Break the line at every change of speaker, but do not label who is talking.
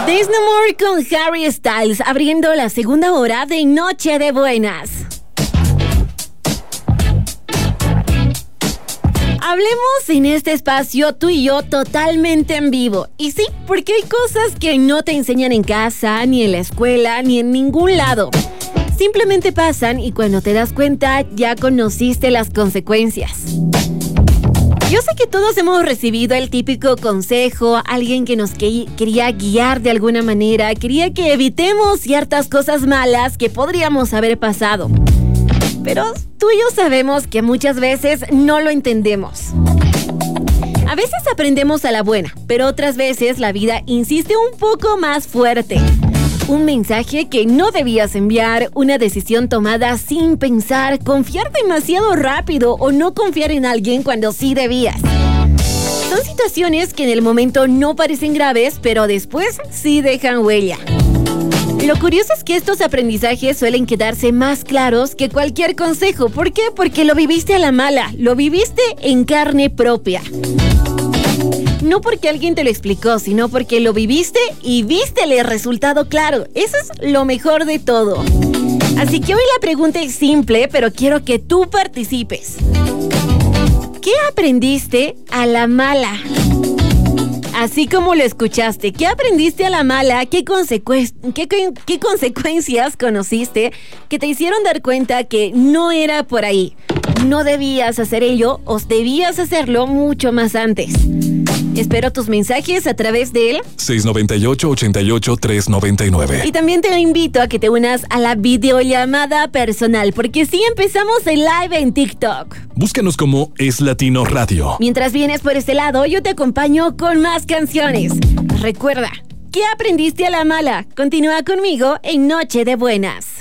There's No More con Harry Styles, abriendo la segunda hora de Noche de Buenas. Hablemos en este espacio tú y yo totalmente en vivo. Y sí, porque hay cosas que no te enseñan en casa, ni en la escuela, ni en ningún lado. Simplemente pasan y cuando te das cuenta ya conociste las consecuencias. Yo sé que todos hemos recibido el típico consejo, alguien que nos quería guiar de alguna manera, quería que evitemos ciertas cosas malas que podríamos haber pasado. Pero tú y yo sabemos que muchas veces no lo entendemos. A veces aprendemos a la buena, pero otras veces la vida insiste un poco más fuerte. Un mensaje que no debías enviar, una decisión tomada sin pensar, confiar demasiado rápido o no confiar en alguien cuando sí debías. Son situaciones que en el momento no parecen graves, pero después sí dejan huella. Lo curioso es que estos aprendizajes suelen quedarse más claros que cualquier consejo. ¿Por qué? Porque lo viviste a la mala, lo viviste en carne propia. No porque alguien te lo explicó, sino porque lo viviste y viste el resultado claro. Eso es lo mejor de todo. Así que hoy la pregunta es simple, pero quiero que tú participes. ¿Qué aprendiste a la mala? Así como lo escuchaste, ¿qué aprendiste a la mala? ¿Qué consecuencias conociste que te hicieron dar cuenta que no era por ahí? No debías hacer ello o debías hacerlo mucho más antes. Espero tus mensajes a través del
698-88-399.
Y también te invito a que te unas a la videollamada personal, porque sí empezamos el live en TikTok.
Búscanos como Es Latino Radio.
Mientras vienes por este lado, yo te acompaño con más canciones. Recuerda, ¿qué aprendiste a la mala? Continúa conmigo en Noche de Buenas.